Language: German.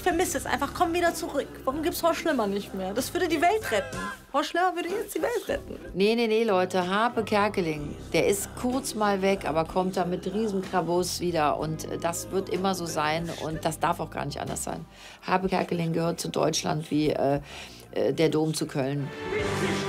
Ich vermisse es einfach. Komm wieder zurück. Warum gibt's Horst Schlemmer nicht mehr? Das würde die Welt retten. Horst Schlemmer würde jetzt die Welt retten. Nee, Leute, Harpe Kerkeling, der ist kurz mal weg, aber kommt dann mit Riesenkrabos wieder. Und das wird immer so sein und das darf auch gar nicht anders sein. Harpe Kerkeling gehört zu Deutschland wie der Dom zu Köln.